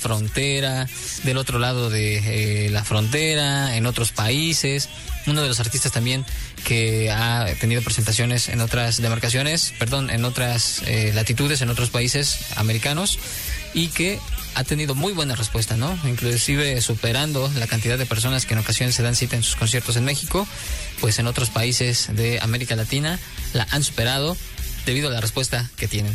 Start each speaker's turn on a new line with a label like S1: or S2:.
S1: frontera, del otro lado de la frontera, en otros países. Uno de los artistas también que ha tenido presentaciones en otras en otras latitudes, en otros países americanos, y que ha tenido muy buena respuesta, ¿no? Inclusive superando la cantidad de personas que en ocasiones se dan cita en sus conciertos en México, pues en otros países de América Latina la han superado debido a la respuesta que tienen.